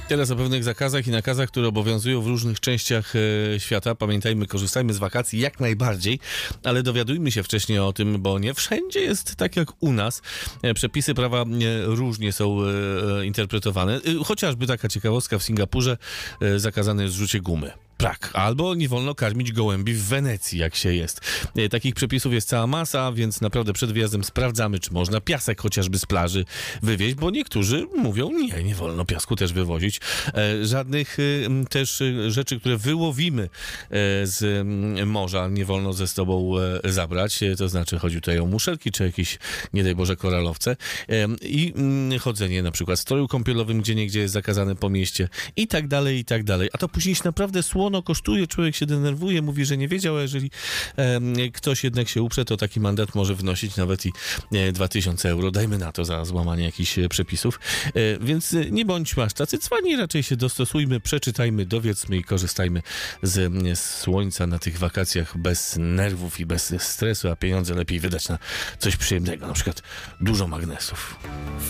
Teraz o pewnych zakazach i nakazach, które obowiązują w różnych częściach świata. Pamiętajmy, korzystajmy z wakacji jak najbardziej, ale dowiadujmy się wcześniej o tym, bo nie wszędzie jest tak jak u nas. Przepisy prawa różnie są interpretowane. Chociażby taka ciekawostka, w Singapurze zakazane jest rzucie gumy. Tak, albo nie wolno karmić gołębi w Wenecji, jak się jest. Takich przepisów jest cała masa, więc naprawdę przed wyjazdem sprawdzamy, czy można piasek chociażby z plaży wywieźć, bo niektórzy mówią, nie wolno piasku też wywozić. Żadnych też rzeczy, które wyłowimy z morza, nie wolno ze sobą zabrać. To znaczy chodzi tutaj o muszelki, czy jakieś, nie daj Boże, koralowce. I chodzenie na przykład w stroju kąpielowym, gdzieniegdzie jest zakazane po mieście i tak dalej, i tak dalej. A to później się naprawdę słono kosztuje, człowiek się denerwuje, mówi, że nie wiedział, a jeżeli ktoś jednak się uprze, to taki mandat może wynosić nawet i 2000 euro. Dajmy na to za złamanie jakichś przepisów. Więc nie bądźmy aż tacy cwani, raczej się dostosujmy, przeczytajmy, dowiedzmy i korzystajmy z słońca na tych wakacjach bez nerwów i bez stresu, a pieniądze lepiej wydać na coś przyjemnego, na przykład dużo magnesów.